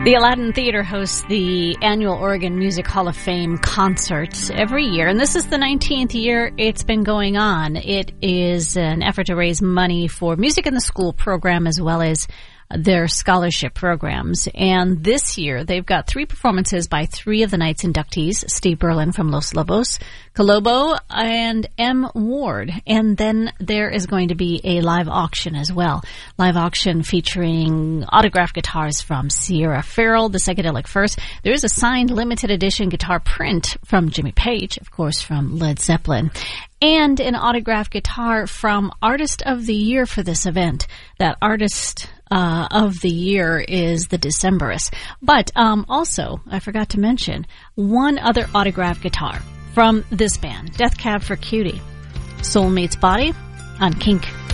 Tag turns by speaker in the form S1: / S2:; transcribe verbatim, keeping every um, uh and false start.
S1: The Aladdin Theater hosts the annual Oregon Music Hall of Fame concert every year, and this is the nineteenth year it's been going on. It is an effort to raise money for Music in the School program as well as their scholarship programs. And this year, they've got three performances by three of the night's inductees, Steve Berlin from Los Lobos, Colobo, and M. Ward. And then there is going to be a live auction as well. Live auction featuring autographed guitars from Sierra Farrell, the Psychedelic First. There is a signed limited edition guitar print from Jimmy Page, of course, from Led Zeppelin, and an autographed guitar from Artist of the Year for this event. That Artist uh, of the Year is the Decemberists. But um, also, I forgot to mention, one other autographed guitar from this band, Death Cab for Cutie, Soulmate's Body on Kink.